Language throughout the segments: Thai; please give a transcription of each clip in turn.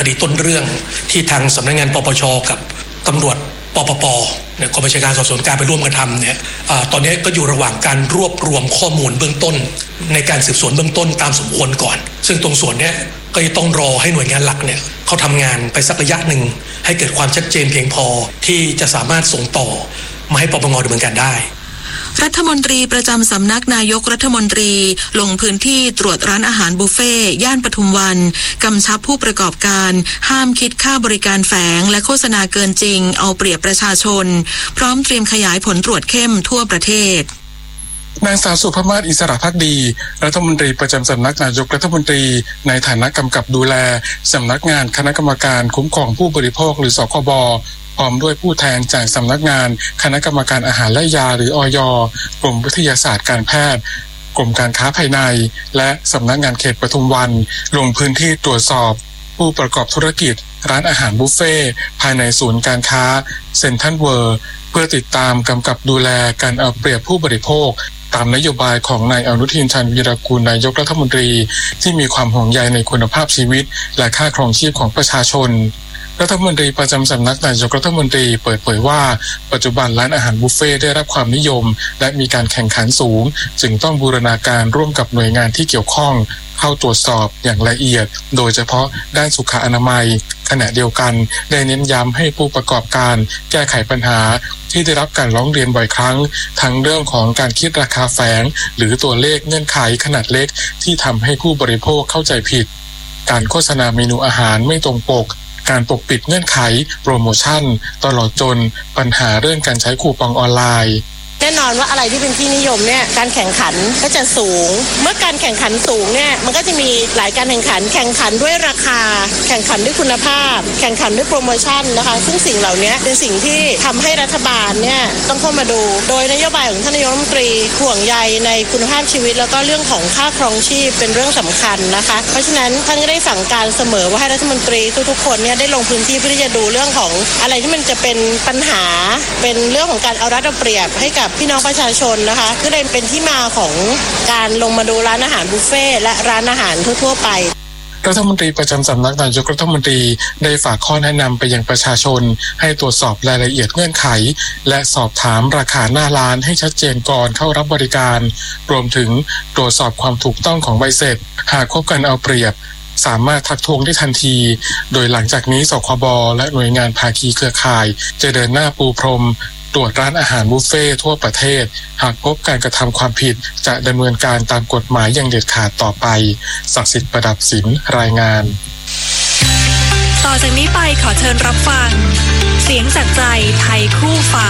คดีต้นเรื่องที่ทางสำนักงานปปชกับตำรวจปปปเนี่ยกองบัญชาการสอบสวนกลางไปร่วมกันทำเนี่ยตอนนี้ก็อยู่ระหว่างการรวบรวมข้อมูลเบื้องต้นในการสืบสวนเบื้องต้นตามสมควรก่อนซึ่งตรงส่วนนี้ก็จะต้องรอให้หน่วยงานหลักเนี่ยเขาทำงานไปสักระยะหนึ่งให้เกิดความชัดเจนเพียงพอที่จะสามารถส่งต่อมาให้ปปงดำเนินการได้รัฐมนตรีประจำสำนักนายกรัฐมนตรีลงพื้นที่ตรวจร้านอาหารบุฟเฟ่ย่านปทุมวันกำชับผู้ประกอบการห้ามคิดค่าบริการแฝงและโฆษณาเกินจริงเอาเปรียบประชาชนพร้อมเตรียมขยายผลตรวจเข้มทั่วประเทศนางสาวสุภมาศอิสระภักดีรัฐมนตรีประจำสำนักนายกรัฐมนตรีในฐานะกำกับดูแลสำนักงานคณะกรรมการคุ้มครองผู้บริโภคหรือสคบพร้อมด้วยผู้แทนจากสำนักงานคณะกรรมการอาหารและยาหรืออย.กรมวิทยาศาสตร์การแพทย์กรมการค้าภายในและสำนักงานเขตปทุมวันลงพื้นที่ตรวจสอบผู้ประกอบธุรกิจร้านอาหารบุฟเฟ่ภายในศูนย์การค้าเซ็นทรัลเวิลด์เพื่อติดตามกำกับดูแลการเอาเปรียบผู้บริโภคตามนโยบายของนายอนุทินชาญวีรกูลนายกรัฐมนตรีที่มีความห่วงใยในคุณภาพชีวิตและค่าครองชีพของประชาชนรัฐมนตรีประจำสำนักนายกรัฐมนตรีเปิดเผยว่าปัจจุบันร้านอาหารบุฟเฟ่ได้รับความนิยมและมีการแข่งขันสูงจึงต้องบูรณาการร่วมกับหน่วยงานที่เกี่ยวข้องเข้าตรวจสอบอย่างละเอียดโดยเฉพาะด้านสุขอนามัยขณะเดียวกันได้เน้นย้ำให้ผู้ประกอบการแก้ไขปัญหาที่ได้รับการร้องเรียนบ่อยครั้งทั้งเรื่องของการคิดราคาแฝงหรือตัวเลขเงื่อนไขขนาดเล็กที่ทำให้ผู้บริโภคเข้าใจผิดการโฆษณาเมนูอาหารไม่ตรงปกการปกปิดเงื่อนไขโปรโมชั่นตลอดจนปัญหาเรื่องการใช้คูปองออนไลน์แน่นอนว่าอะไรที่เป็นที่นิยมเนี่ยการแข่งขันก็จะสูงเมื่อการแข่งขันสูงเนี่ยมันก็จะมีหลายการแข่งขันด้วยราคาแข่งขันด้วยคุณภาพแข่งขันด้วยโปรโมชั่นนะคะซึ่งสิ่งเหล่านี้เป็นสิ่งที่ทำให้รัฐบาลเนี่ยต้องเข้ามาดูโดยนโยบายของท่านนายกรัฐมนตรีห่วงใยในคุณภาพชีวิตแล้วก็เรื่องของค่าครองชีพเป็นเรื่องสำคัญนะคะเพราะฉะนั้นท่านก็ได้สั่งการเสมอว่าให้รัฐมนตรีทุกๆคนเนี่ยได้ลงพื้นที่เพื่อที่จะดูเรื่องของอะไรที่มันจะเป็นปัญหาเป็นเรื่องของการเอารัดเอาเปรียบให้กับพี่น้องประชาชนนะคะก็เลยเป็นที่มาของการลงมาดูร้านอาหารบุฟเฟ่และร้านอาหารทั่วไปรัฐมนตรีประจำสำนักนายกรัฐมนตรีได้ฝากข้อแนะนำไปยังประชาชนให้ตรวจสอบรายละเอียดเงื่อนไขและสอบถามราคาหน้าร้านให้ชัดเจนก่อนเข้ารับบริการรวมถึงตรวจสอบความถูกต้องของใบเสร็จหากพบการเอาเปรียบสามารถทักท้วงได้ทันทีโดยหลังจากนี้สคบและหน่วยงานภาคีเครือข่ายจะเดินหน้าปูพรมตรวจร้านอาหารบุฟเฟ่ทั่วประเทศหากพบการกระทำความผิดจะดำเนินการตามกฎหมายอย่างเด็ดขาดต่อไปศักดิ์สิทธิ์ประดับศิลป์รายงานต่อจากนี้ไปขอเชิญรับฟังเสียงจากใจไทยคู่ฟ้า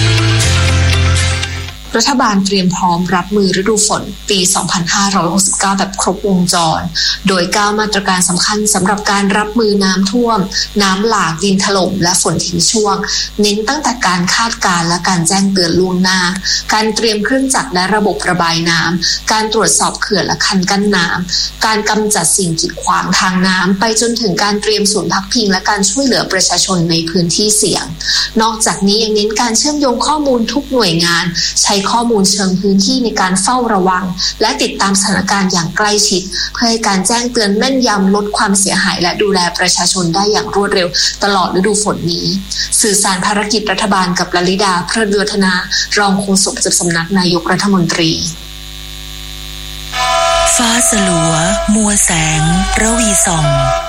รัฐบาลเตรียมพร้อมรับมือฤดูฝนปี 2569 แบบครบวงจรโดย9มาตรการสำคัญสำหรับการรับมือน้ำท่วมน้ำหลากดินถล่มและฝนทิ้งช่วงเน้นตั้งแต่การคาดการณ์และการแจ้งเตือนล่วงหน้าการเตรียมเครื่องจักรและระบบระบายน้ำการตรวจสอบเขื่อนและคันกั้นน้ำการกำจัดสิ่งกีดขวางทางน้ำไปจนถึงการเตรียมศูนย์พักพิงและการช่วยเหลือประชาชนในพื้นที่เสี่ยงนอกจากนี้ยังเน้นการเชื่อมโยงข้อมูลทุกหน่วยงานใช้ข้อมูลเชิงพื้นที่ในการเฝ้าระวังและติดตามสถานการณ์อย่างใกล้ชิดเพื่อให้การแจ้งเตือนแม่นยำลดความเสียหายและดูแลประชาชนได้อย่างรวดเร็วตลอดฤดูฝนนี้สื่อสารภารกิจรัฐบาลกับลลิดาพระเดือธนารองโฆษกประจำสำนักนายกรัฐมนตรีฟ้าสลัวมัวแสงระวีส่อง